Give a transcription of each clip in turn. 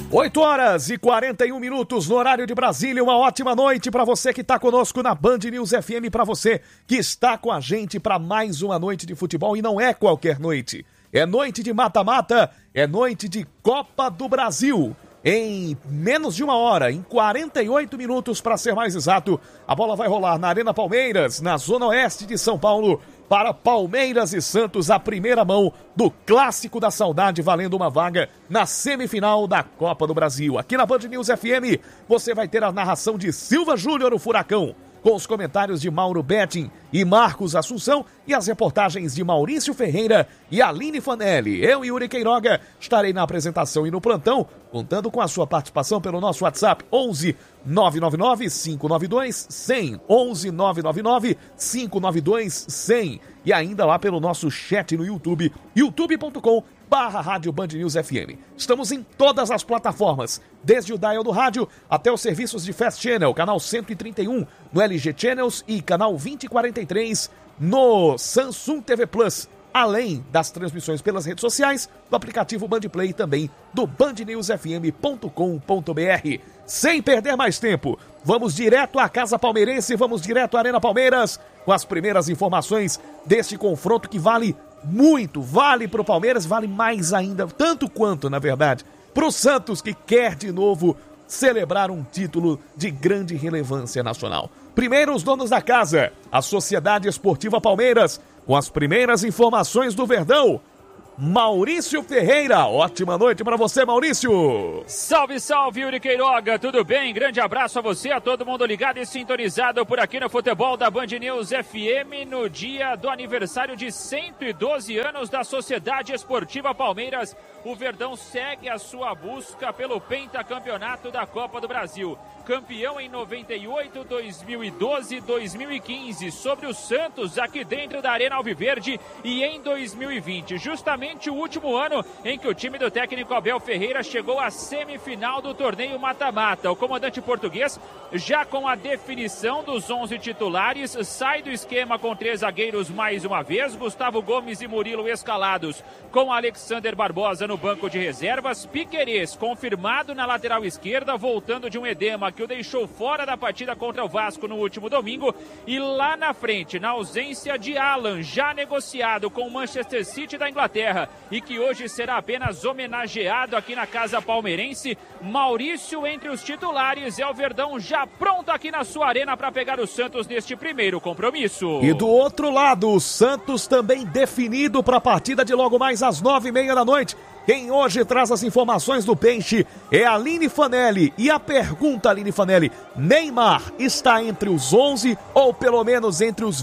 8h41 no horário de Brasília. Uma ótima noite para você que está conosco na Band News FM, para você que está com a gente para mais uma noite de futebol. E não é qualquer noite, é noite de mata-mata, é noite de Copa do Brasil. Em menos de uma hora, em 48 minutos para ser mais exato, a bola vai rolar na Arena Palmeiras, na zona oeste de São Paulo, para Palmeiras e Santos, a primeira mão do Clássico da Saudade, valendo uma vaga na semifinal da Copa do Brasil. Aqui na Band News FM, você vai ter a narração de Silva Júnior, o Furacão, com os comentários de Mauro Betting e Marcos Assunção e as reportagens de Maurício Ferreira e Aline Fanelli. Eu, Yuri Queiroga, estarei na apresentação e no plantão, contando com a sua participação pelo nosso WhatsApp 11 999 592 100, 11 999 592 100, e ainda lá pelo nosso chat no YouTube, youtube.com/Rádio Band News FM. Estamos em todas as plataformas, desde o dial do rádio até os serviços de Fast Channel, canal 131 no LG Channels e canal 2043 no Samsung TV Plus, além das transmissões pelas redes sociais, do aplicativo Bandplay e também do bandnewsfm.com.br. Sem perder mais tempo, vamos direto à Casa Palmeirense, vamos direto à Arena Palmeiras, com as primeiras informações deste confronto que vale muito, vale para o Palmeiras, vale mais ainda, tanto quanto, na verdade, para o Santos, que quer de novo celebrar um título de grande relevância nacional. Primeiro, os donos da casa, a Sociedade Esportiva Palmeiras, com as primeiras informações do Verdão. Maurício Ferreira, ótima noite para você, Maurício. Salve, salve, Yuri Queiroga, tudo bem? Grande abraço a você, a todo mundo ligado e sintonizado por aqui no futebol da Band News FM, no dia do aniversário de 112 anos da Sociedade Esportiva Palmeiras. O Verdão segue a sua busca pelo pentacampeonato da Copa do Brasil. Campeão em 98, 2012 e 2015 sobre o Santos aqui dentro da Arena Alviverde, e em 2020, justamente o último ano em que o time do técnico Abel Ferreira chegou à semifinal do torneio mata-mata. O comandante português, já com a definição dos 11 titulares, sai do esquema com 3 zagueiros mais uma vez, Gustavo Gomes e Murilo escalados, com Alexander Barbosa no banco de reservas, Piquerez confirmado na lateral esquerda, voltando de um edema que o deixou fora da partida contra o Vasco no último domingo, e lá na frente, na ausência de Alan, já negociado com o Manchester City da Inglaterra e que hoje será apenas homenageado aqui na Casa Palmeirense, Maurício entre os titulares. É o Verdão já pronto aqui na sua arena para pegar o Santos neste primeiro compromisso. E do outro lado, o Santos também definido para a partida de logo mais às 9h30 da noite. Quem hoje traz as informações do Peixe é a Aline Fanelli. E a pergunta, Aline Fanelli: Neymar está entre os 11 ou pelo menos entre os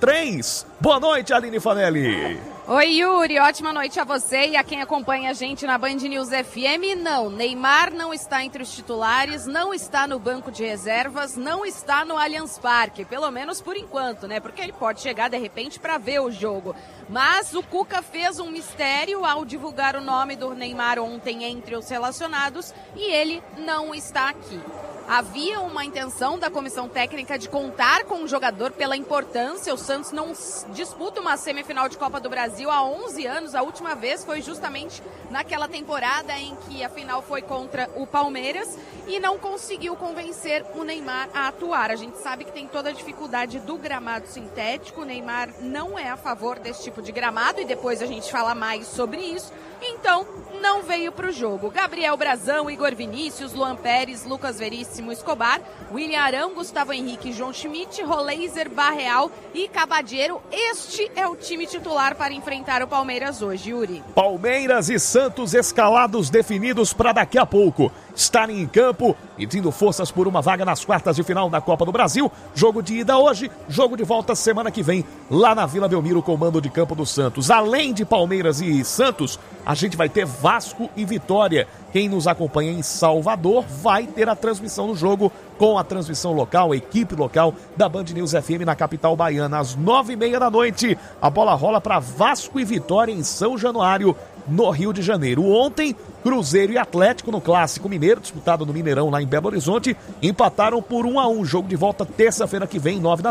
23? Boa noite, Aline Fanelli. Oi, Yuri, ótima noite a você e a quem acompanha a gente na Band News FM. Não, Neymar não está entre os titulares, não está no banco de reservas, não está no Allianz Parque, pelo menos por enquanto, né? Porque ele pode chegar de repente para ver o jogo. Mas o Cuca fez um mistério ao divulgar o nome do Neymar ontem entre os relacionados e ele não está aqui. Havia uma intenção da comissão técnica de contar com o jogador pela importância. O Santos não disputa uma semifinal de Copa do Brasil há 11 anos. A última vez foi justamente naquela temporada em que a final foi contra o Palmeiras e não conseguiu convencer o Neymar a atuar. A gente sabe que tem toda a dificuldade do gramado sintético. O Neymar não é a favor desse tipo de gramado e depois a gente fala mais sobre isso. Então, não veio para o jogo. Gabriel Brazão, Igor Vinícius, Luan Pérez, Lucas Veríssimo Escobar, William Arão, Gustavo Henrique, João Schmidt, Roleiser, Barreal e Cabadeiro. Este é o time titular para enfrentar o Palmeiras hoje, Yuri. Palmeiras e Santos escalados definidos para daqui a pouco estarem em campo, pedindo forças por uma vaga nas quartas de final da Copa do Brasil. Jogo de ida hoje, jogo de volta semana que vem, lá na Vila Belmiro, com o mando de campo do Santos. Além de Palmeiras e Santos, a gente vai ter Vasco e Vitória. Quem nos acompanha em Salvador vai ter a transmissão do jogo com a transmissão local, a equipe local da Band News FM na capital baiana. Às 9h30 da noite, a bola rola para Vasco e Vitória em São Januário, no Rio de Janeiro. Ontem, Cruzeiro e Atlético no Clássico Mineiro, disputado no Mineirão lá em Belo Horizonte, empataram por 1-1. Jogo de volta terça-feira que vem, 9 da noite,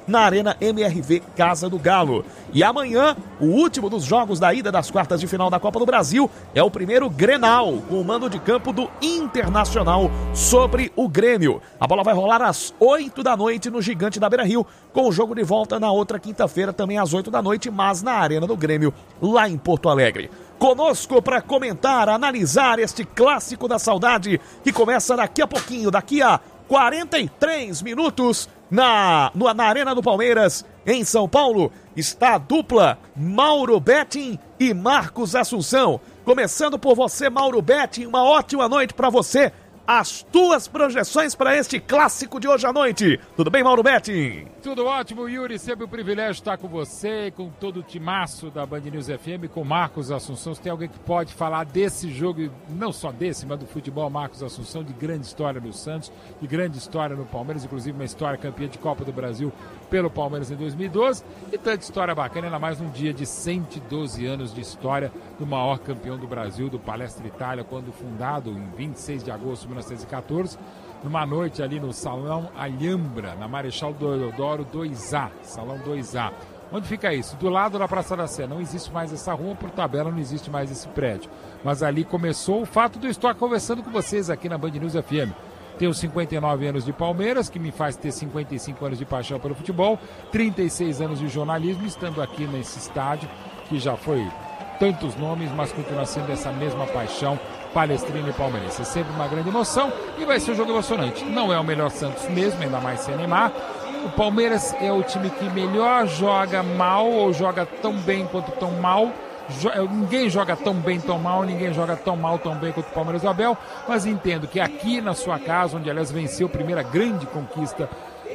na Arena MRV Casa do Galo. E amanhã, o último dos jogos da ida das quartas de final da Copa do Brasil é o primeiro Grenal, com o mando de campo do Internacional sobre o Grêmio. A bola vai rolar às 8 da noite no Gigante da Beira-Rio, com o jogo de volta na outra quinta-feira, também às 8 da noite, mas na Arena do Grêmio, lá em Porto Alegre. Conosco para comentar, analisar este clássico da saudade, que começa daqui a pouquinho, daqui a 43 minutos, na Arena do Palmeiras, em São Paulo, está a dupla Mauro Betting e Marcos Assunção. Começando por você, Mauro Betting, uma ótima noite para você. As tuas projeções para este clássico de hoje à noite. Tudo bem, Mauro Betting? Tudo ótimo, Yuri. Sempre um privilégio estar com você, com todo o timaço da Band News FM, com Marcos Assunção. Se tem alguém que pode falar desse jogo, não só desse, mas do futebol, Marcos Assunção, de grande história no Santos, de grande história no Palmeiras, inclusive uma história campeã de Copa do Brasil pelo Palmeiras em 2012, e tanta história bacana, ainda mais num dia de 112 anos de história do maior campeão do Brasil, do Palestra Itália, quando fundado em 26 de agosto de 1914, numa noite ali no Salão Alhambra, na Marechal Deodoro 2A, Salão 2A. Onde fica isso? Do lado da Praça da Sé. Não existe mais essa rua, por tabela não existe mais esse prédio. Mas ali começou o fato de eu estar conversando com vocês aqui na Band News FM. Tenho 59 anos de Palmeiras, que me faz ter 55 anos de paixão pelo futebol, 36 anos de jornalismo, estando aqui nesse estádio, que já foi tantos nomes, mas continua sendo essa mesma paixão palestrina e palmeirense. É sempre uma grande emoção e vai ser um jogo emocionante. Não é o melhor Santos mesmo, ainda mais sem Neymar. O Palmeiras é o time que melhor joga mal, ou joga tão bem quanto tão mal. Ninguém joga tão bem, tão mal, ninguém joga tão mal, tão bem quanto o Palmeiras do Abel, mas entendo que aqui na sua casa, onde aliás venceu a primeira grande conquista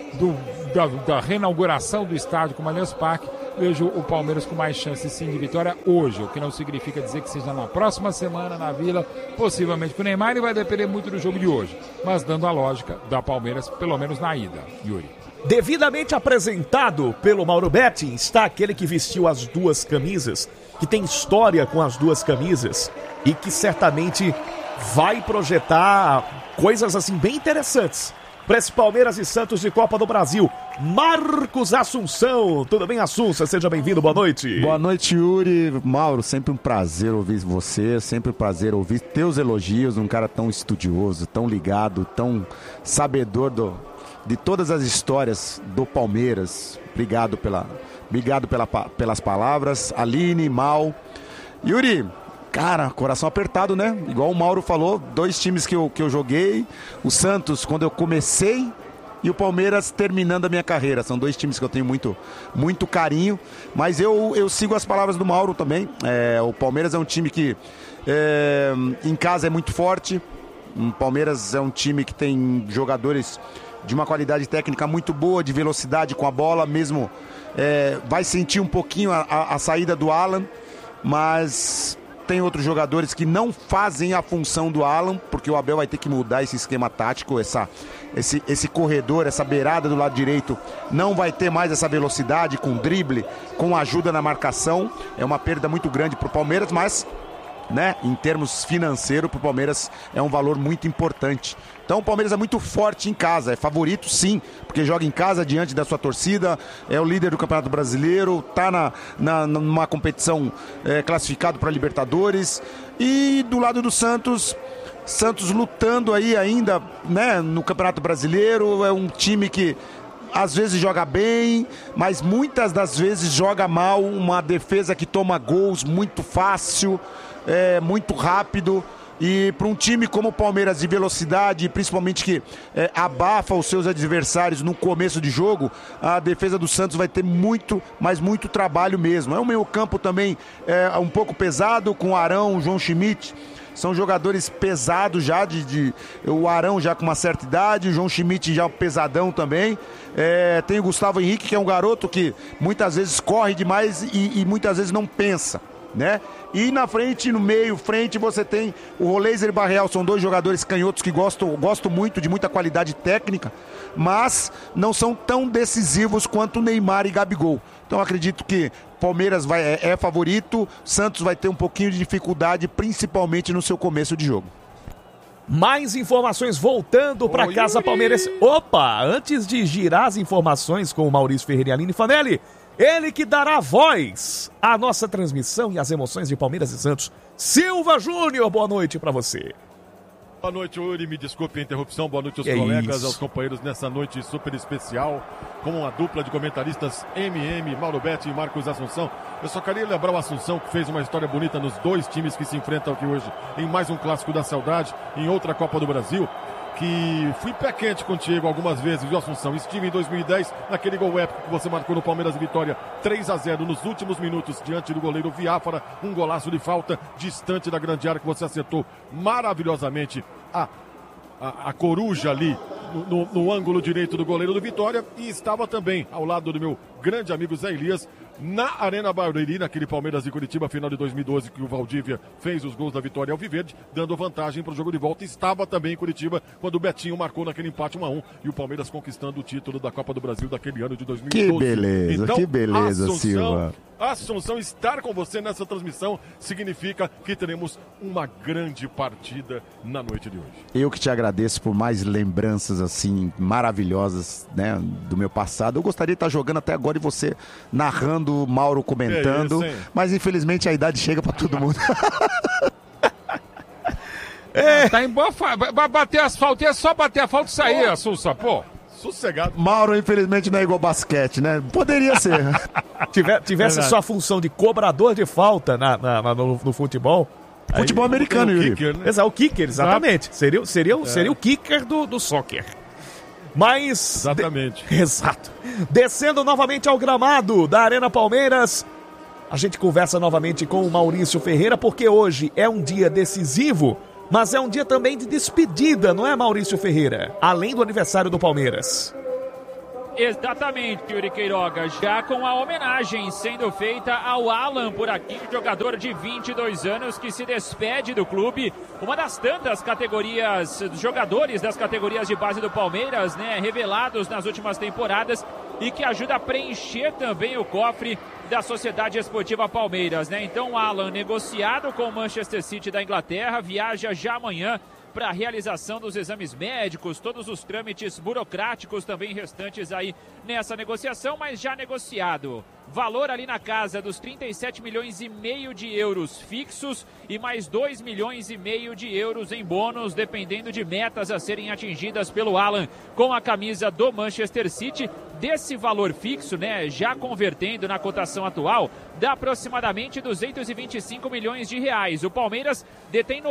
da reinauguração do estádio como Allianz Parque, vejo o Palmeiras com mais chances sim de vitória hoje, o que não significa dizer que seja na próxima semana na Vila, possivelmente com o Neymar, e vai depender muito do jogo de hoje, mas dando a lógica da Palmeiras, pelo menos na ida, Yuri. Devidamente apresentado pelo Mauro Betting, está aquele que vestiu as duas camisas, que tem história com as duas camisas e que certamente vai projetar coisas assim bem interessantes para esse Palmeiras e Santos de Copa do Brasil. Marcos Assunção, tudo bem, Assunção? Seja bem-vindo, boa noite. Boa noite, Yuri. Mauro, sempre um prazer ouvir você, sempre um prazer ouvir teus elogios, um cara tão estudioso, tão ligado, tão sabedor de todas as histórias do Palmeiras. Obrigado pelas palavras. Aline, Mal. Yuri, cara, coração apertado, né? Igual o Mauro falou, dois times que eu joguei. O Santos, quando eu comecei, e o Palmeiras terminando a minha carreira. São dois times que eu tenho muito, muito carinho. Mas eu sigo as palavras do Mauro também. O Palmeiras é um time que em casa é muito forte. O Palmeiras é um time que tem jogadores de uma qualidade técnica muito boa, de velocidade com a bola, mesmo vai sentir um pouquinho a saída do Alan, mas tem outros jogadores que não fazem a função do Alan, porque o Abel vai ter que mudar esse esquema tático, esse corredor, essa beirada do lado direito, não vai ter mais essa velocidade com drible, com ajuda na marcação. É uma perda muito grande para o Palmeiras, mas em termos financeiros, para o Palmeiras é um valor muito importante. Então o Palmeiras é muito forte em casa, é favorito sim, porque joga em casa diante da sua torcida, é o líder do Campeonato Brasileiro, está numa competição classificado para Libertadores. E do lado do Santos lutando aí ainda no Campeonato Brasileiro, é um time que às vezes joga bem, mas muitas das vezes joga mal, uma defesa que toma gols muito fácil, muito rápido. E para um time como o Palmeiras de velocidade, principalmente que abafa os seus adversários no começo de jogo, a defesa do Santos vai ter muito, mas muito trabalho mesmo. É um meio campo também um pouco pesado, com o Arão, o João Schmidt. São jogadores pesados já, o Arão já com uma certa idade, o João Schmidt já pesadão também. Tem o Gustavo Henrique, que é um garoto que muitas vezes corre demais e muitas vezes não pensa, né? E na frente, no meio, você tem o Roleiser e Barreal, são dois jogadores canhotos que gosto muito, de muita qualidade técnica, mas não são tão decisivos quanto Neymar e Gabigol. Então acredito que Palmeiras é favorito, Santos vai ter um pouquinho de dificuldade, principalmente no seu começo de jogo. Mais informações voltando para Casa Palmeirense. Opa, antes de girar as informações com o Maurício Ferreira e Aline Fanelli, ele que dará voz à nossa transmissão e às emoções de Palmeiras e Santos. Silva Júnior, boa noite para você. Boa noite, Yuri. Me desculpe a interrupção. Boa noite aos colegas, aos companheiros nessa noite super especial, com uma dupla de comentaristas MM, Mauro Betti e Marcos Assunção. Eu só queria lembrar o Assunção, que fez uma história bonita nos dois times que se enfrentam aqui hoje, em mais um Clássico da Saudade, em outra Copa do Brasil, que fui pé quente contigo algumas vezes, viu, Assunção? Estive em 2010, naquele gol épico que você marcou no Palmeiras e Vitória, 3-0 nos últimos minutos, diante do goleiro Viáfara, um golaço de falta distante da grande área que você acertou maravilhosamente a coruja ali no ângulo direito do goleiro do Vitória, e estava também ao lado do meu grande amigo Zé Elias, na Arena Barueri, naquele Palmeiras e Curitiba, final de 2012, que o Valdívia fez os gols da vitória alviverde, dando vantagem para o jogo de volta. Estava também em Curitiba, quando o Betinho marcou naquele empate 1-1, e o Palmeiras conquistando o título da Copa do Brasil daquele ano de 2012. Que beleza, então, que beleza, Silva. Assunção, estar com você nessa transmissão significa que teremos uma grande partida na noite de hoje. Eu que te agradeço por mais lembranças assim maravilhosas, né, do meu passado. Eu gostaria de estar jogando até agora e você narrando, Mauro comentando, mas infelizmente a idade chega para todo mundo. Tá em boa vai bater asfalto, é só bater a falta e sair, Assunção, pô. Sossegado. Mauro, infelizmente, não é igual basquete, né? Poderia ser. Tivesse sua função de cobrador de falta no futebol. Futebol americano, Yuri. Kicker, né? Exato, o kicker, exatamente. Seria o kicker do soccer. Mas... Exatamente. Exato. Descendo novamente ao gramado da Arena Palmeiras, a gente conversa novamente com o Maurício Ferreira, porque hoje é um dia decisivo, mas é um dia também de despedida, não é, Maurício Ferreira? Além do aniversário do Palmeiras. Exatamente, Yuri Queiroga, já com a homenagem sendo feita ao Alan por aqui, jogador de 22 anos que se despede do clube, uma das tantas categorias, jogadores das categorias de base do Palmeiras, né, revelados nas últimas temporadas e que ajuda a preencher também o cofre da Sociedade Esportiva Palmeiras, né? Então, Alan, negociado com o Manchester City da Inglaterra, viaja já amanhã para a realização dos exames médicos, todos os trâmites burocráticos também restantes aí nessa negociação, mas já negociado. Valor ali na casa dos 37,5 milhões de euros fixos e mais 2,5 milhões de euros em bônus, dependendo de metas a serem atingidas pelo Alan com a camisa do Manchester City. Desse valor fixo, né, já convertendo na cotação atual, dá aproximadamente 225 milhões de reais. O Palmeiras detém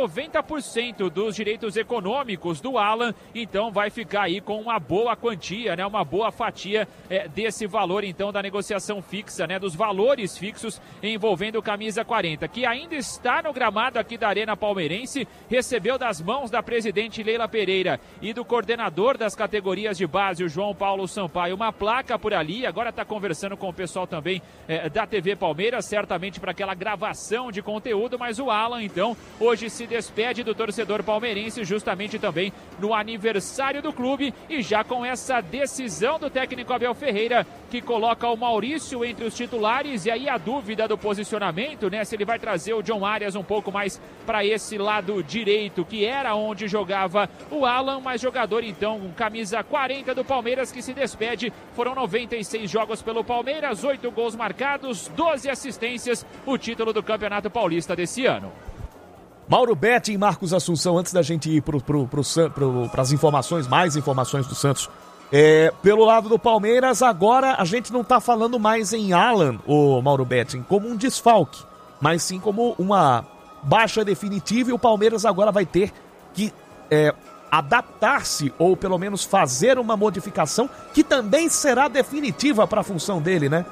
90% dos direitos econômicos do Alan, então vai ficar aí com uma boa quantia, né, uma boa fatia desse valor, então, da negociação fixa, né, dos valores fixos envolvendo camisa 40, que ainda está no gramado aqui da Arena Palmeirense, recebeu das mãos da presidente Leila Pereira e do coordenador das categorias de base, o João Paulo Sampaio, uma placa por ali, agora está conversando com o pessoal também da TV Palmeiras, certamente para aquela gravação de conteúdo, mas o Alan, então, hoje se despede do torcedor palmeirense, justamente também no aniversário do clube, e já com essa decisão do técnico Abel Ferreira, que coloca o Maurício entre os titulares, e aí a dúvida do posicionamento, né, se ele vai trazer o John Arias um pouco mais para esse lado direito, que era onde jogava o Alan, mas jogador, então, com camisa 40 do Palmeiras, que se despede. Foram 96 jogos pelo Palmeiras, 8 gols marcados, 12 assistências, o título do Campeonato Paulista desse ano. Mauro Betti e Marcos Assunção, antes da gente ir para as informações, mais informações do Santos, pelo lado do Palmeiras, agora a gente não está falando mais em Alan, o Mauro Betti, como um desfalque, mas sim como uma baixa definitiva, e o Palmeiras agora vai ter que adaptar-se, ou pelo menos fazer uma modificação que também será definitiva para a função dele, né?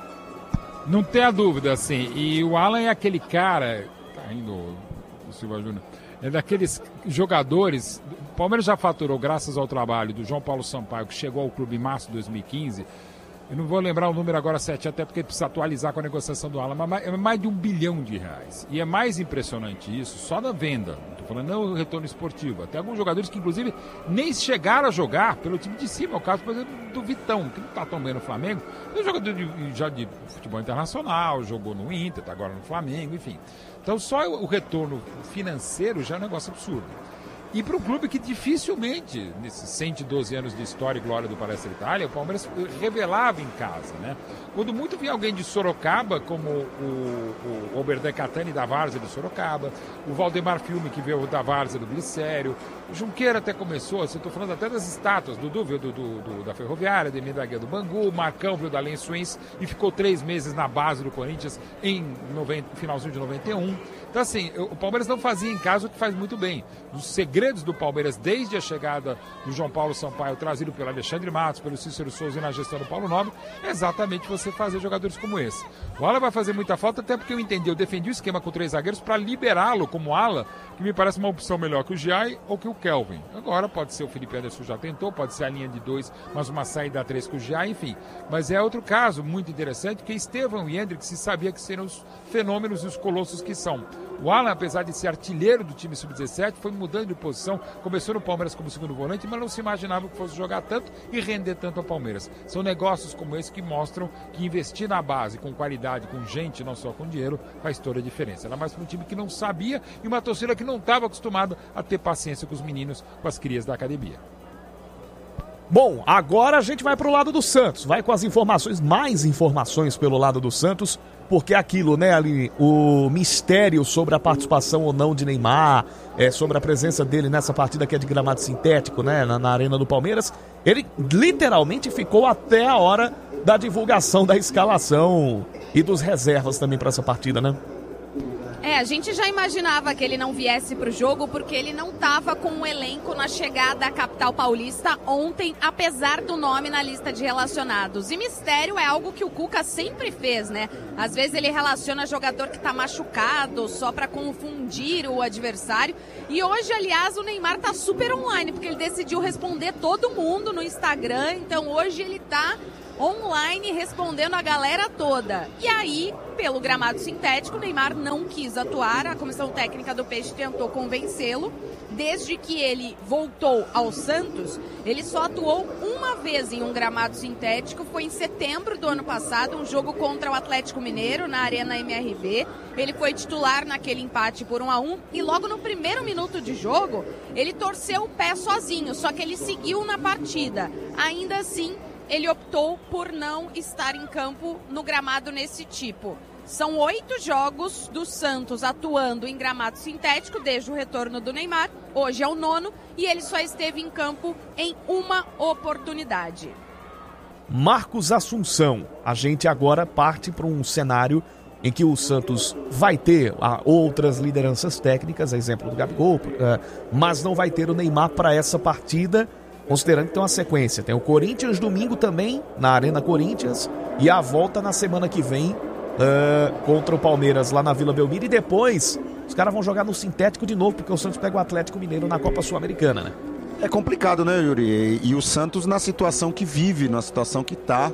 Não tenha dúvida, assim. E o Alan é aquele cara, tá indo o Silva Júnior, é daqueles jogadores. O Palmeiras já faturou, graças ao trabalho do João Paulo Sampaio, que chegou ao clube em março de 2015. Eu não vou lembrar o número agora 7, até porque precisa atualizar com a negociação do Alan, mas é mais de R$1 bilhão. E é mais impressionante isso só na venda. Não estou falando não o retorno esportivo. Até alguns jogadores que, inclusive, nem chegaram a jogar pelo time de cima. É o caso, por exemplo, do Vitão, que não está tão bem no Flamengo. É um jogador já de futebol internacional, jogou no Inter, está agora no Flamengo, enfim. Então, só o retorno financeiro já é um negócio absurdo. E para um clube que dificilmente, nesses 112 anos de história e glória do Palestra Itália, o Palmeiras revelava em casa, né? Quando muito vinha alguém de Sorocaba, como o Oberdan Catani da Várzea de Sorocaba, o Valdemar Filme, que veio da Várzea do Glicério, o Junqueira até começou, estou falando até das estátuas, Dudu veio da Ferroviária, Demir da Guia do Bangu, Marcão veio da Lençoense e ficou 3 meses na base do Corinthians em finalzinho de 91. Então, assim, o Palmeiras não fazia em casa o que faz muito bem. Os segredos do Palmeiras, desde a chegada do João Paulo Sampaio, trazido pelo Alexandre Matos, pelo Cícero Souza e na gestão do Paulo Nobre, é exatamente você fazer jogadores como esse. O ala vai fazer muita falta, até porque eu defendi o esquema com 3 zagueiros para liberá-lo como ala, que me parece uma opção melhor que o Giai ou que o Kelvin. Agora pode ser o Felipe Anderson, já tentou, pode ser a linha de 2, mas uma saída a 3 com o Giai, enfim. Mas é outro caso muito interessante, que Estevão e Hendrick se sabia que seriam os fenômenos e os colossos que são. O Alan, apesar de ser artilheiro do time sub-17, foi mudando de posição, começou no Palmeiras como segundo volante, mas não se imaginava que fosse jogar tanto e render tanto ao Palmeiras. São negócios como esse que mostram que investir na base, com qualidade, com gente, não só com dinheiro, faz toda a diferença. Era mais para um time que não sabia e uma torcida que não estava acostumada a ter paciência com os meninos, com as crias da academia. Bom, agora a gente vai pro lado do Santos, vai com as informações, mais informações pelo lado do Santos, porque aquilo, né, ali, o mistério sobre a participação ou não de Neymar, sobre a presença dele nessa partida que é de gramado sintético, né, na Arena do Palmeiras, ele literalmente ficou até a hora da divulgação da escalação e dos reservas também para essa partida, né? A gente já imaginava que ele não viesse para o jogo porque ele não estava com o elenco na chegada à capital paulista ontem, apesar do nome na lista de relacionados. E mistério é algo que o Cuca sempre fez, né? Às vezes ele relaciona jogador que está machucado só para confundir o adversário. E hoje, aliás, o Neymar tá super online, porque ele decidiu responder todo mundo no Instagram. Então hoje ele tá online respondendo a galera toda. E aí, pelo gramado sintético, o Neymar não quis atuar. A comissão técnica do Peixe tentou convencê-lo. Desde que ele voltou ao Santos, ele só atuou uma vez em um gramado sintético. Foi em setembro do ano passado, um jogo contra o Atlético Mineiro na Arena MRV. Ele foi titular naquele empate por 1-1 e logo no primeiro minuto de jogo, ele torceu o pé sozinho, só que ele seguiu na partida. Ainda assim, ele optou por não estar em campo no gramado nesse tipo. São 8 jogos do Santos atuando em gramado sintético desde o retorno do Neymar. Hoje é o 9º e ele só esteve em campo em uma oportunidade. Marcos Assunção, a gente agora parte para um cenário em que o Santos vai ter outras lideranças técnicas, exemplo do Gabigol, mas não vai ter o Neymar para essa partida, considerando que tem uma sequência. Tem o Corinthians domingo também, na Arena Corinthians, e a volta na semana que vem contra o Palmeiras lá na Vila Belmiro. E depois os caras vão jogar no sintético de novo, porque o Santos pega o Atlético Mineiro na Copa Sul-Americana, né? É complicado, né, Yuri? E o Santos na situação que vive, na situação que tá.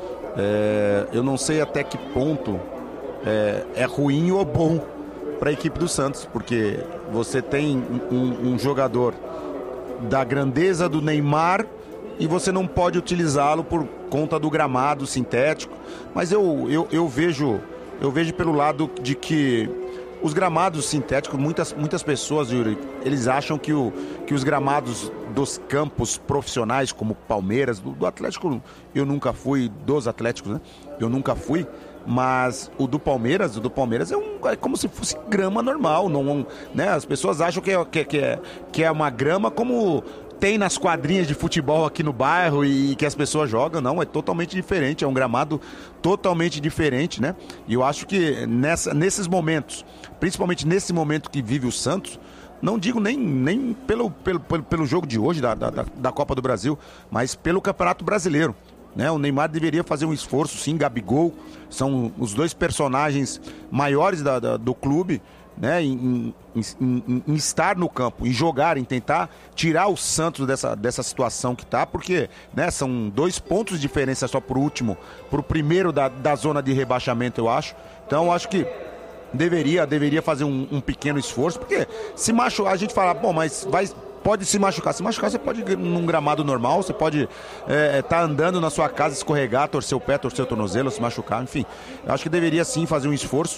Eu não sei até que ponto é ruim ou bom para a equipe do Santos, porque você tem um jogador da grandeza do Neymar e você não pode utilizá-lo por conta do gramado sintético. Mas eu vejo pelo lado de que os gramados sintéticos, muitas pessoas, Yuri, eles acham que os gramados dos campos profissionais, como Palmeiras, do Atlético, eu nunca fui, dos Atléticos, né? Eu nunca fui, mas o do Palmeiras é como se fosse grama normal, não, né? As pessoas acham que é uma grama como tem nas quadrinhas de futebol aqui no bairro e que as pessoas jogam. Não, é totalmente diferente, é um gramado totalmente diferente, né? E eu acho que nesses momentos, principalmente nesse momento que vive o Santos, não digo nem pelo jogo de hoje da Copa do Brasil, mas pelo Campeonato Brasileiro, né? O Neymar deveria fazer um esforço, sim. Gabigol são os 2 personagens maiores do clube, né? Em estar no campo, em jogar, em tentar tirar o Santos dessa situação que tá, porque, né, são 2 pontos de diferença só pro primeiro da zona de rebaixamento, eu acho. Então eu acho que deveria fazer um pequeno esforço, porque se machucar, a gente fala, bom, mas pode se machucar. Se machucar, você pode ir num gramado normal, você pode tá andando na sua casa, escorregar, torcer o pé, torcer o tornozelo, se machucar, enfim. Eu acho que deveria sim fazer um esforço,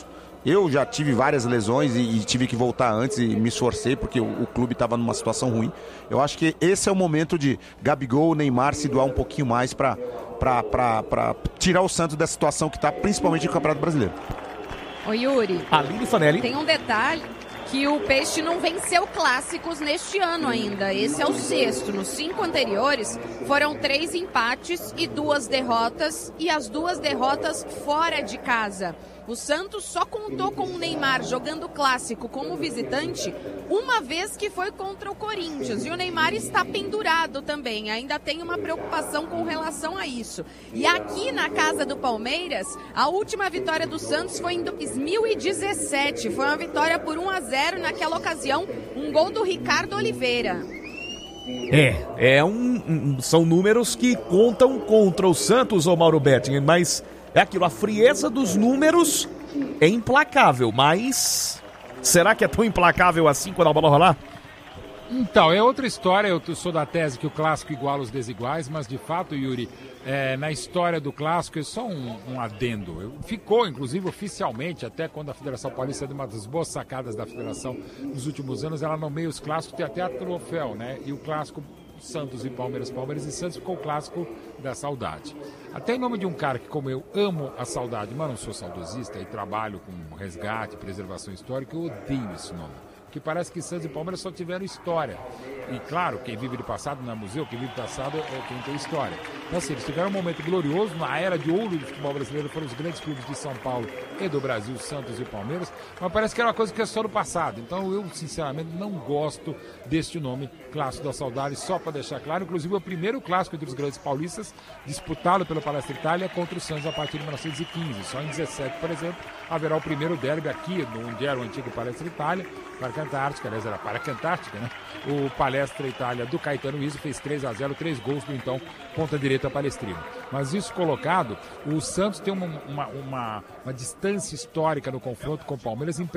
Eu já tive várias lesões e tive que voltar antes e me esforcei porque o clube estava numa situação ruim. Eu acho que esse é o momento de Gabigol, Neymar se doar um pouquinho mais para tirar o Santos dessa situação que está, principalmente no Campeonato Brasileiro. Ô Yuri, Aline Fanelli. Tem um detalhe que o Peixe não venceu clássicos neste ano ainda. Esse é o 6º. Nos 5 anteriores foram 3 empates e 2 derrotas, e as 2 derrotas fora de casa. O Santos só contou com o Neymar jogando clássico como visitante uma vez, que foi contra o Corinthians. E o Neymar está pendurado também. Ainda tem uma preocupação com relação a isso. E aqui na casa do Palmeiras, a última vitória do Santos foi em 2017. Foi uma vitória por 1-0. Naquela ocasião, um gol do Ricardo Oliveira. São números que contam contra o Santos, ô Mauro Betting, mas é aquilo, a frieza dos números é implacável, mas será que é tão implacável assim quando a bola rolar? Então, é outra história. Eu sou da tese que o clássico iguala os desiguais, mas de fato, Yuri, na história do clássico é só um adendo. Ficou, inclusive, oficialmente, até quando a Federação Paulista deu uma das boas sacadas da Federação nos últimos anos, ela nomeia os clássicos, tem até troféu, né? E o clássico Santos e Palmeiras, Palmeiras e Santos, ficou o clássico da saudade. Até em nome de um cara que, como eu, amo a saudade, mas não sou saudosista e trabalho com resgate, preservação histórica, eu odeio esse nome. Que parece que Santos e Palmeiras só tiveram história. E claro, quem vive de passado não é museu, quem vive de passado é quem tem história. Então assim, eles tiveram um momento glorioso, na era de ouro do futebol brasileiro, foram os grandes clubes de São Paulo e do Brasil, Santos e Palmeiras, mas parece que era uma coisa que é só do passado. Então eu, sinceramente, não gosto deste nome, Clássico da Saudade, só para deixar claro. Inclusive, o primeiro clássico entre os grandes paulistas, disputado pelo Palestra Itália contra o Santos a partir de 1915. Só em 17, por exemplo, haverá o primeiro derby aqui, onde era o antigo Palestra Itália, Parque Antártica, aliás, era Parque Antártica, né? O Palestra Itália do Caetano Izzo fez 3-0, 3 gols do então ponta-direita palestrino. Mas isso colocado, o Santos tem uma distância histórica no confronto com o Palmeiras impressionante.